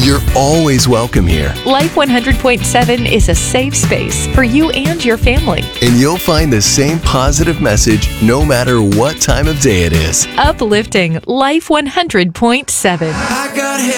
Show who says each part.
Speaker 1: You're always welcome here.
Speaker 2: Life 100.7 is a safe space for you and your family.
Speaker 1: And you'll find the same positive message no matter what time of day it is.
Speaker 2: Uplifting Life 100.7.
Speaker 3: I got